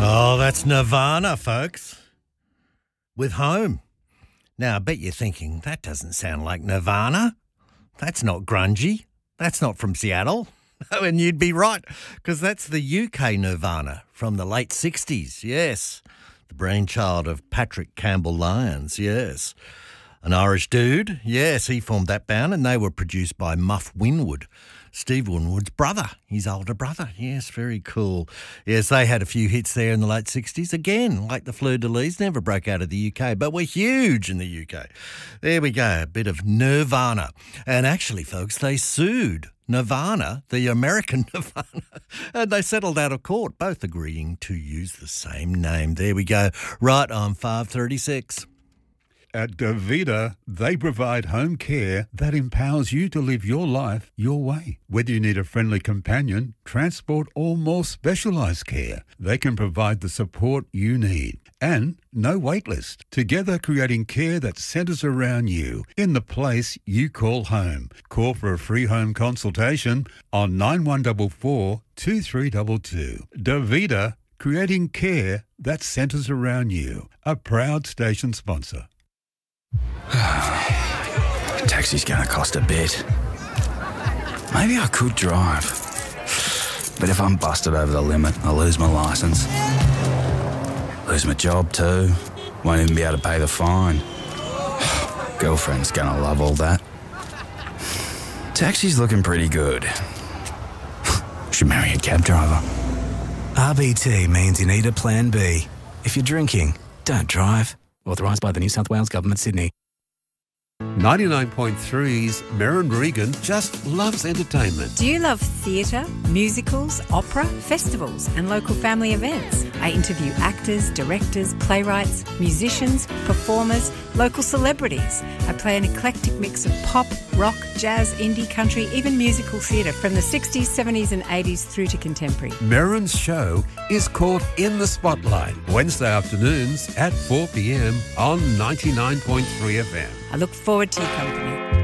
Oh, that's Nirvana, folks. With Home. Now, I bet you're thinking, that doesn't sound like Nirvana. That's not grungy. That's not from Seattle. And you'd be right, because that's the UK Nirvana from the late 60s, yes. The brainchild of Patrick Campbell-Lyons, yes. An Irish dude, yes, he formed that band, and they were produced by Muff Winwood, Steve Winwood's brother, his older brother. Yes, very cool. Yes, they had a few hits there in the late 60s. Again, like the Fleur-de-Lis, never broke out of the UK, but were huge in the UK. There we go, a bit of Nirvana. And actually, folks, they sued Nirvana, the American Nirvana, and they settled out of court, both agreeing to use the same name. There we go, right on 5:36. At Davida, they provide home care that empowers you to live your life your way. Whether you need a friendly companion, transport, or more specialised care, they can provide the support you need. And no wait list. Together creating care that centres around you in the place you call home. Call for a free home consultation on 9144 2322. Davida, creating care that centres around you. A proud station sponsor. Taxi's going to cost a bit. Maybe I could drive. But if I'm busted over the limit, I'll lose my licence. Lose my job too. Won't even be able to pay the fine. Girlfriend's going to love all that. Taxi's looking pretty good. Should marry a cab driver. RBT means you need a plan B. If you're drinking, don't drive. Authorised by the New South Wales Government, Sydney. 99.3's Merrin Regan just loves entertainment. Do you love theatre, musicals, opera, festivals and local family events? I interview actors, directors, playwrights, musicians, performers, local celebrities. I play an eclectic mix of pop, rock, jazz, indie, country, even musical theatre from the 60s, 70s and 80s through to contemporary. Merrin's show is called In the Spotlight, Wednesday afternoons at 4 p.m. on 99.3 FM. I look forward to your company.